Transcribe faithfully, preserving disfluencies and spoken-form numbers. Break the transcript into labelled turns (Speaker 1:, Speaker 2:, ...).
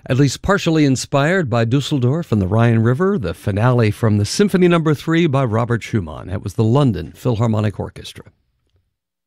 Speaker 1: At least partially inspired by Dusseldorf and the Rhine River, the finale from the Symphony Number Three by Robert Schumann. It was the London Philharmonic Orchestra.